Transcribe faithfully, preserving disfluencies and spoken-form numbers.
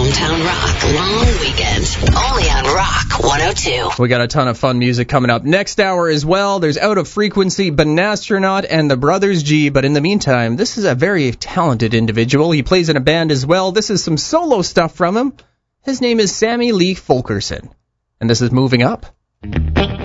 Hometown Rock Long Weekend, only on Rock one oh two. We got a ton of fun music coming up next hour as well. There's Out of Frequency, Banastronaut, and the Brothers G. But in the meantime, this is a very talented individual. He plays in a band as well. This is some solo stuff from him. His name is Sammy Lee Fulkerson, and this is Moving Up.